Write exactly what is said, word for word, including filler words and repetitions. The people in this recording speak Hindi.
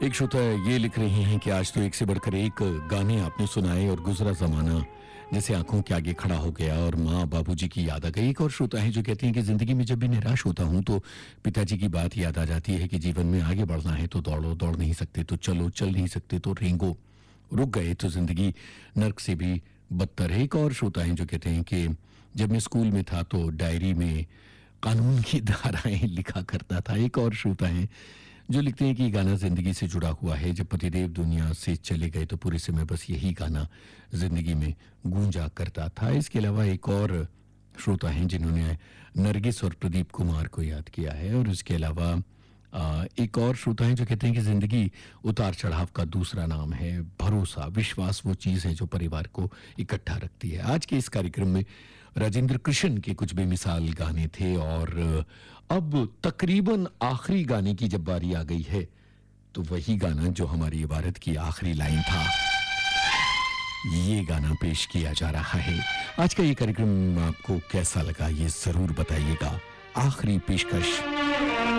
एक श्रोता ये लिख रही हैं कि आज तो एक से बढ़कर एक गाने आपने सुनाए और गुजरा जमाना जैसे आंखों के आगे खड़ा हो गया और माँ बाबूजी की याद आ गई। एक और श्रोता है जो कहती हैं कि जिंदगी में जब भी निराश होता हूँ तो पिताजी की बात याद आ जाती है कि जीवन में आगे बढ़ना है तो दौड़ो, दौड़ नहीं सकते तो चलो, चल नहीं सकते तो रेंगो, रुक गए तो जिंदगी नर्क से भी बदतर है। एक और श्रोता है जो कहते हैं कि जब मैं स्कूल में था तो डायरी में कानून की धाराएं लिखा करता था। एक और श्रोता है जो लिखते हैं कि गाना जिंदगी से जुड़ा हुआ है, जब पतिदेव दुनिया से चले गए तो पूरे समय बस यही गाना जिंदगी में गूंजा करता था। इसके अलावा एक और श्रोता हैं जिन्होंने नरगिस और प्रदीप कुमार को याद किया है। और इसके अलावा आ, एक और श्रोता हैं जो कहते हैं कि जिंदगी उतार चढ़ाव का दूसरा नाम है। भरोसा, विश्वास वो चीज है जो परिवार को इकट्ठा रखती है। आज के इस कार्यक्रम में राजेंद्र कृष्ण के कुछ बेमिसाल गाने थे और अब तकरीबन आखिरी गाने की जब बारी आ गई है तो वही गाना जो हमारी इबारत की आखिरी लाइन था, ये गाना पेश किया जा रहा है। आज का ये कार्यक्रम आपको कैसा लगा ये जरूर बताइएगा। आखिरी पेशकश